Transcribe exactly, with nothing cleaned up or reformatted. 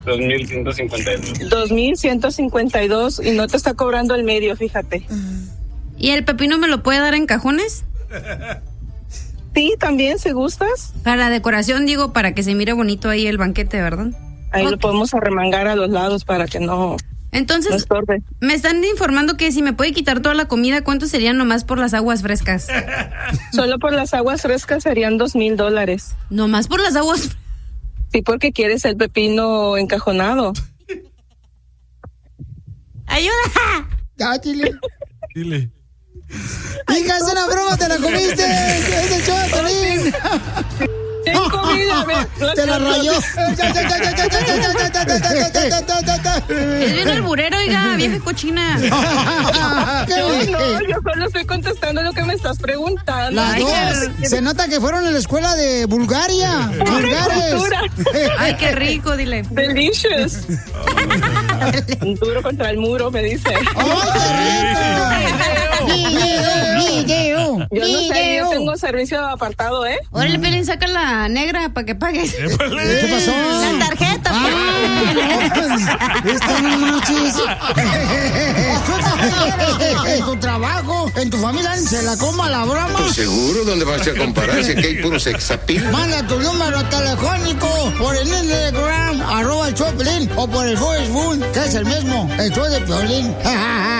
dos mil ciento cincuenta y dos. dos mil ciento cincuenta y dos y no te está cobrando el medio, fíjate. ¿Y el pepino me lo puede dar en cajones? Sí, también, si gustas. Para decoración, digo, para que se mire bonito ahí el banquete, ¿verdad? Ahí Okay. lo podemos arremangar a los lados para que no... Entonces, no estorbe. me están informando que si me puede quitar toda la comida, ¿cuánto serían nomás por las aguas frescas? Solo por las aguas frescas serían dos mil dólares. ¿Nomás por las aguas? Sí, porque quieres el pepino encajonado. ¡Ayuda! Ya, dile. Dile. Hija, es una broma, te la comiste. Es el show de Piolín. Te la rayó. Es bien alburero, oiga, vieja cochina. No, no, yo solo estoy contestando lo que me estás preguntando. Las Ay, dos. qué- Se nota que fueron a la escuela de Bulgaria. Vulgares. cultura. Ay, qué rico, dile. Delicious. Un duro contra el muro, me dice. ¡Ay, qué rico! Video, video, Yo no sé, yo video. tengo servicio apartado, ¿eh? Órale, Pelín, saca la negra para que pagues. ¿Qué pasó? La tarjeta, Ah, no, esto no manches. En tu trabajo, en tu familia, se la coma la broma. Pues seguro, ¿dónde vas a comparar? Si aquí hay puro sexapil. Manda tu número telefónico por el Instagram, arroba el show de Piolín, o por el Facebook, que es el mismo, el show de Piolín.